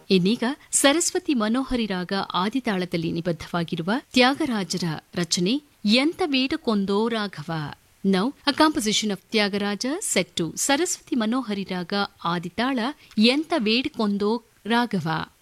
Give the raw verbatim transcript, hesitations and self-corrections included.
ಇನ್ನೀಗ ಸರಸ್ವತಿ ಮನೋಹರಿ ರಾಗ ಆದಿತಾಳದಲ್ಲಿ ನಿಬದ್ಧವಾಗಿರುವ ತ್ಯಾಗರಾಜರ ರಚನೆ ಎಂತ ಬೇಡಕೊಂದೋ Raghava. Now a composition of Tyagaraja set to Saraswati Manohari ರಾಗ ಆದಿತಾಳ ಎಂತ ಬೇಡಕೊಂದೋ ರಾಘವ.